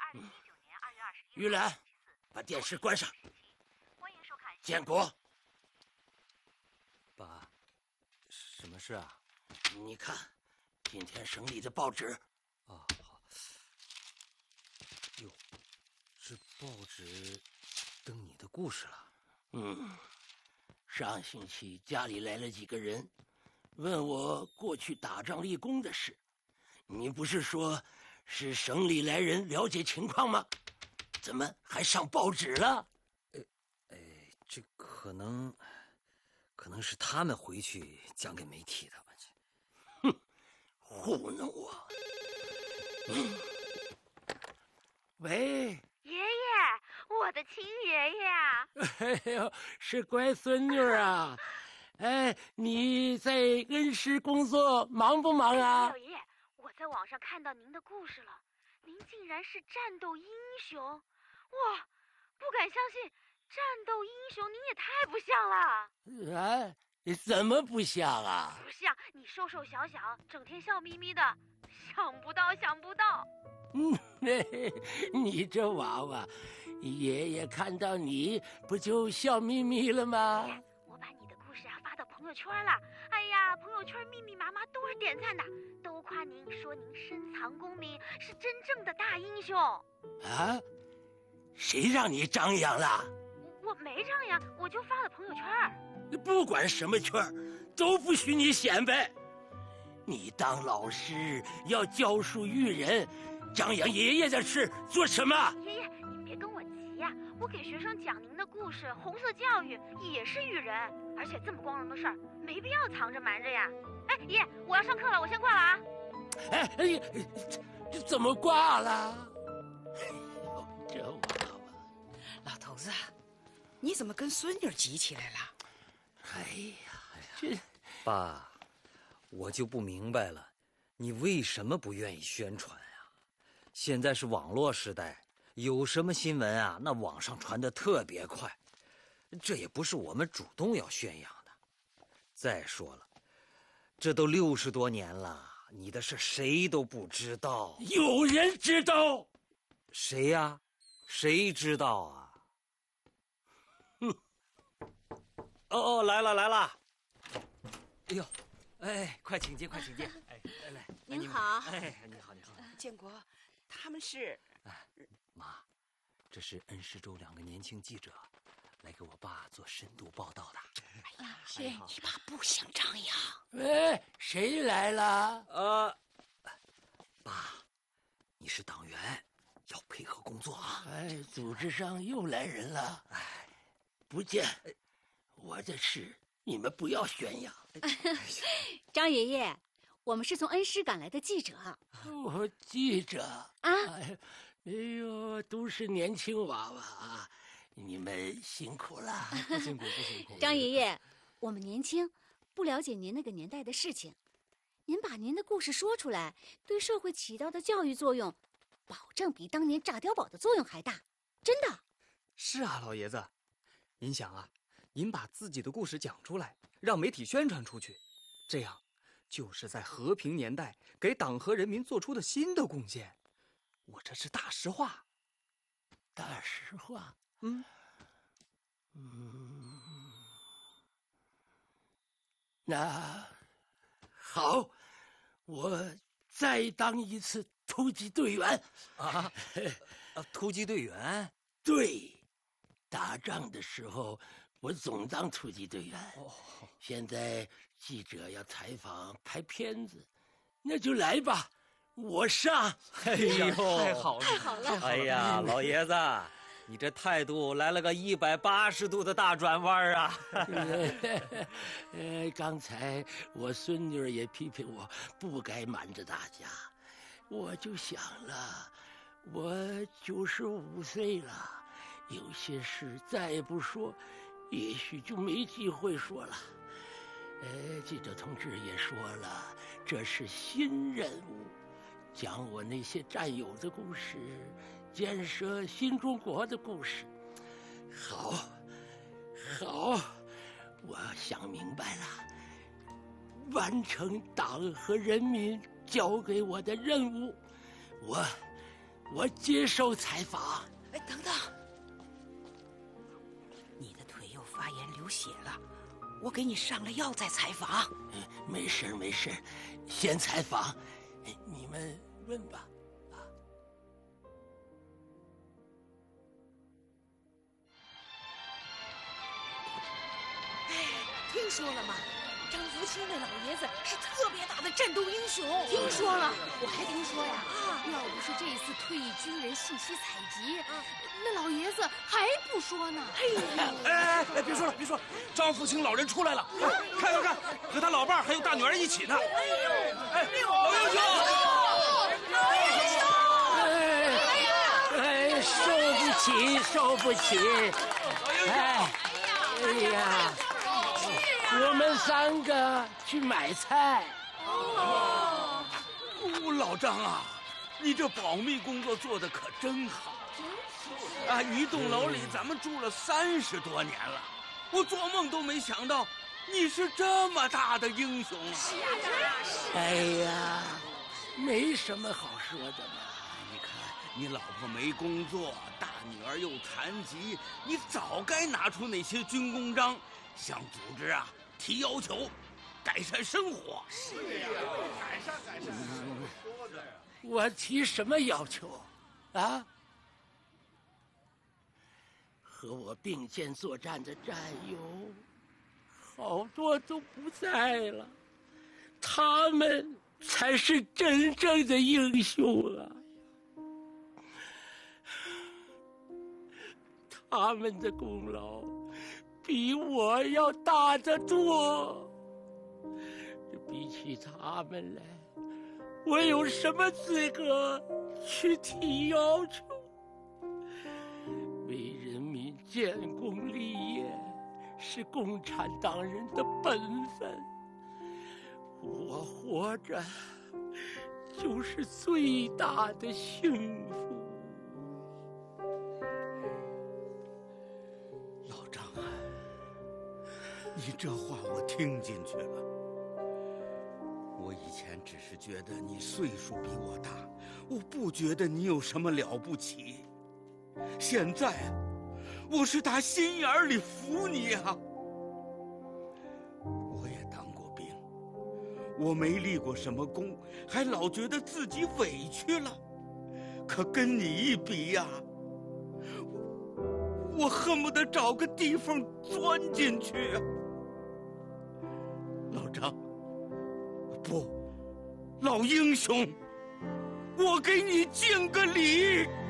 玉兰，把电视关上。建国， 爸，什么事啊？ 你看，今天省里的报纸。 啊，好。哟，这报纸登你的故事了。 上星期家里来了几个人，问我过去打仗立功的事。你不是说是省里来人了解情况吗？怎么还上报纸了？ 这可能是他们回去讲给媒体的吧？ 哼，糊弄我！喂， 爷爷，我的亲爷爷啊！ 哎呦，是乖孙女啊！哎，你在恩施工作忙不忙啊？ 老爷爷，我在网上看到您的故事了，您竟然是战斗英雄！哇，不敢相信！战斗英雄，您也太不像了！ 啊，怎么不像啊？ 不像，你瘦瘦小小，整天笑眯眯的，想不到。 你这娃娃，爷爷看到你不就笑眯眯了吗？ 我把你的故事发到朋友圈了，哎呀，朋友圈密密麻麻都是点赞的，都夸您，说您深藏功名，是真正的大英雄。 啊？谁让你张扬了？ 我没张扬，我就发了朋友圈。 不管什么圈都不许你显摆。你当老师要教书育人，张扬爷爷的事做什么？ 爷爷，您别跟我急呀，我给学生讲您的故事，红色教育也是育人，而且这么光荣的事儿，没必要藏着瞒着呀。哎，爷，我要上课了，我先挂了啊。 这怎么挂了？哎呦，这娃娃！ 老头子，你怎么跟孙女急起来了？ 哎呀，这爸，我就不明白了，你为什么不愿意宣传啊？现在是网络时代，有什么新闻啊，那网上传得特别快，这也不是我们主动要宣扬的。再说了，这都60多年了，你的事谁都不知道。 有人知道？ 谁呀？谁知道啊？哦，来了！哎呦，哎，快请进！哎，来， 您好。 哎，你好。 建国，他们是…… 妈，这是恩施州2个年轻记者，来给我爸做深度报道的。 哎呀，你爸不想张扬。 喂，谁来了？ 爸，你是党员，要配合工作啊。 哎，组织上又来人了。哎，不见。我的事你们不要宣扬。 张爷爷，我们是从恩施赶来的记者。 记者啊？ 哎呦，都是年轻娃娃啊，你们辛苦了。 不辛苦。 张爷爷，我们年轻，不了解您那个年代的事情，您把您的故事说出来，对社会起到的教育作用，保证比当年炸碉堡的作用还大，真的。 是啊，老爷子，您想啊，您把自己的故事讲出来，让媒体宣传出去，这样就是在和平年代给党和人民做出的新的贡献。我这是大实话。 大实话？那好，我再当一次突击队员。 突击队员？ 对，打仗的时候我总当突击队员。现在记者要采访拍片子，那就来吧，我上。 哎呦， 太好了！ 哎呀，老爷子，你这态度来了个180度的大转弯啊！ 刚才我孙女也批评我不该瞒着大家，我就想了，我95岁了，有些事再也不说，也许就没机会说了。记者同志也说了，这是新任务，讲我那些战友的故事，建设新中国的故事。好，我想明白了，完成党和人民交给我的任务， 我接受采访。 哎，等等，你的腿又发炎流血了，我给你上了药再采访。 没事没事，先采访，你们问吧。 听说了吗？张福清那老爷子是特别大的战斗英雄。 听说了，我还听说呀，要不是这次退役军人信息采集，那老爷子还不说呢。 哎，别说了，别说了，张福清老人出来了，看看看，和他老伴还有大女儿一起呢。哎，老英雄，老英雄！ 哎，受不起！哎呀，我们3个去买菜。 老张啊，你这保密工作做得可真好。啊，一栋楼里咱们住了30多年了，我做梦都没想到你是这么大的英雄啊！ 是啊， 哎呀，没什么好说的嘛。 你看，你老婆没工作，大女儿又残疾，你早该拿出那些军功章，向组织啊提要求，改善生活。是呀，改善。说着呀， 我提什么要求？啊？和我并肩作战的战友，好多都不在了，他们才是真正的英雄啊！他们的功劳比我要大得多。比起他们来，我有什么资格去提要求？为人民建功立业是共产党人的本分，我活着就是最大的幸福。 老张啊，你这话我听进去了。我以前只是觉得你岁数比我大，我不觉得你有什么了不起。现在啊，我是打心眼里服你啊。我也当过兵，我没立过什么功，还老觉得自己委屈了。可跟你一比呀，我恨不得找个地缝钻进去啊。老张，不，老英雄，我给你敬个礼。